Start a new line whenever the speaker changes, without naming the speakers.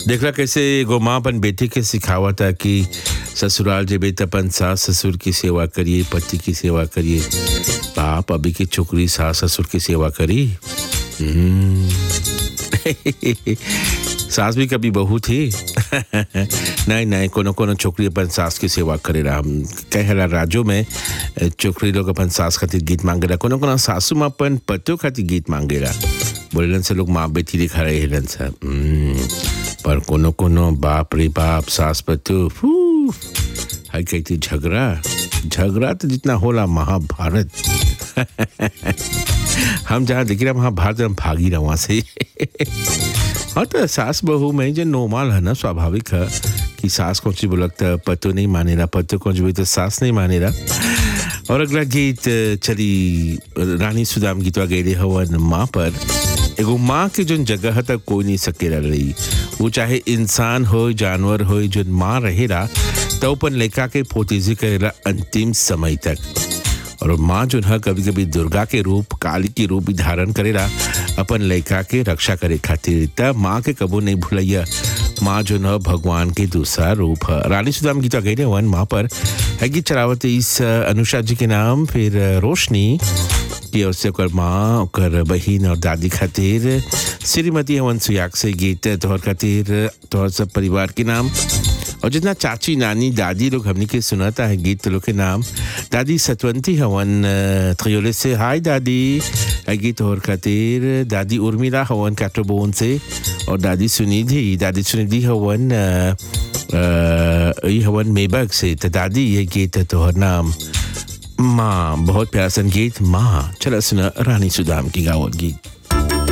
देखला कैसे एगो माँ अपन बेटी के सिखावता कि ससुराल जेबे त अपन सास ससुर की सेवा करिए, पति की सेवा करिए। बाप अभी की छोकरी सास ससुर की सेवा करी। सास भी कभी बहू थी। नहीं नहीं, कोनो कोनो छोकरी अपन सास की सेवा करेला। हम कहेला राज्यों में छोकरी लोग अपन सास खातिर गीत मांगेला, कोनो कोनो सासू माँ अपन पतियों खातिर गीत मांगेला। बोलेलन से लोग माँ बेटी दिखा रहे हेलन सा। पर कोनो कोनो बाप रे बाप सास पतियों है कहती झगड़ा तो जितना होला महाभारत। हम जहाँ देखी रहा महाभारत हम भागी रहा वहाँ से। हाँ तो सास बहू में जो नॉर्मल है ना, स्वाभाविक है कि सास कौन सी बोलता पतो नहीं माने रहा, पतो कौन सी बोलता तो सास नहीं माने रहा। और अगला गीत चली रानी सुदाम गीतवा गए हवन माँ पर। एगो माँ के जो जगह है तक कोई नहीं सकेला रही, वो चाहे इंसान हो जानवर हो, जो माँ रहेला तो अपन लड़का के पोतेजी करेला अंतिम समय तक। और माँ जो है कभी कभी दुर्गा के रूप, काली के रूप भी धारण करेला अपन लड़का के रक्षा करे खातिर। तब माँ के कबो नहीं भूलैया, माँ जो न भगवान के दूसरा रूप है। रानी सुदाम गीता गई रहे वन माँ पर है गीत चलावत इस अनुषा जी के नाम, फिर रोशनी की ओर से ओकर माँ, ओकर बहिन और दादी खातिर, श्रीमती हवन सुयाग से गीत तोहर खातिर, तोहर सब परिवार के नाम। और जितना चाची नानी दादी लोग हमने के सुनाता है गीत लोग के नाम। दादी सतवंती हवन थयोले से, हाय दादी है गीत और खातिर। दादी उर्मिला हवन काटोबोन से, और दादी सुनिधि हवन हवन मेबक से। तो दादी ये गीत है तोहर नाम माँ, बहुत प्यारा संगीत माँ। चला सुना रानी सुदाम की गावत गीत।